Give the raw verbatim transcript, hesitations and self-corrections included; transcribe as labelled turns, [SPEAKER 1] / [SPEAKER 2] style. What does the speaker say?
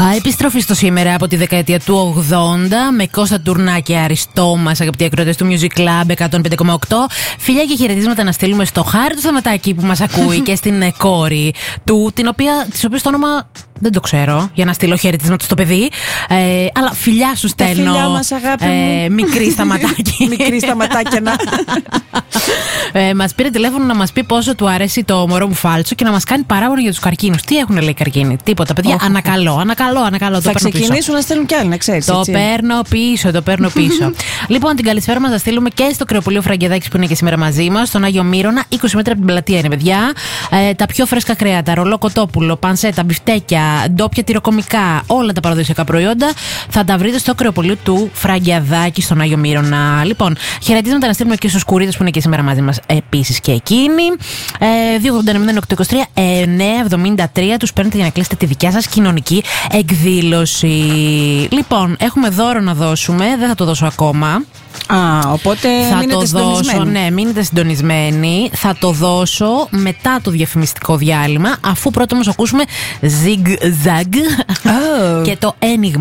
[SPEAKER 1] Επιστροφή στο σήμερα από τη δεκαετία του ογδόντα με Κώστα Τουρνά και Αριστό μας, αγαπητοί ακροατές του Music Club εκατόν πέντε κόμμα οκτώ. Φιλιά και χαιρετίσματα να στείλουμε στο Χάρη του Σταματάκη που μας ακούει και στην κόρη του, την οποία, της οποίας το όνομα δεν το ξέρω, για να στείλω χαιρετίσματα στο παιδί. Ε, αλλά φιλιά σου στέλνω.
[SPEAKER 2] Φιλιά μας, αγάπη
[SPEAKER 1] ε,
[SPEAKER 2] μου.
[SPEAKER 1] Μικρή Σταματάκη.
[SPEAKER 2] Μικρή Σταματάκια να.
[SPEAKER 1] ε, μας πήρε τηλέφωνο να μας πει πόσο του αρέσει το μωρό μου Φάλτσο και να μας κάνει παράγωνα για τους καρκίνους. Τι έχουν λέει οι καρκίνοι? Τίποτα, παιδιά. Oh. Ανακαλώ, ανακαλώ, ανακαλώ.
[SPEAKER 2] Θα ξεκινήσουν να στέλνουν κι άλλοι, να ξέρεις.
[SPEAKER 1] Το έτσι. παίρνω πίσω, το παίρνω πίσω. Λοιπόν, την καλησπέρα μας θα στείλουμε και στο κρεοπολείο Φραγκεδάκης που είναι και σήμερα μαζί μας, στον Άγιο Μύρονα. είκοσι μέτρα από την πλατεία είναι, παιδιά. Ε, τα πιο φρέσκα κρέατα, ρολό κοτόπουλο, πανσέτα, μπιφτέκια, ντόπια τυροκομικά, όλα τα παραδοσιακά προϊόντα θα τα βρείτε στο κρεοπολείο του Φραγκεδάκη στον Άγιο Μύρονα. Λοιπόν, χαιρετίσματα να στείλουμε και στους κουρίδες που είναι και σήμερα μαζί μας επίσης και εκείνοι. Ε, δύο ογδόντα εννιά οκτώ είκοσι τρία εννιά εβδομήντα τρία τους παίρνετε για να κλείσετε τη δικιά σας κοινωνική εκδήλωση. Λοιπόν, έχουμε δώρο να δώσουμε, δεν θα το δώσω ακόμα.
[SPEAKER 2] Α, οπότε
[SPEAKER 1] θα
[SPEAKER 2] μείνετε
[SPEAKER 1] το δώσω, ναι, μείνετε συντονισμένοι. Θα το δώσω μετά το διαφημιστικό διάλειμμα, αφού πρώτα όμως ακούσουμε Zig Zag oh. και το ένιγμα.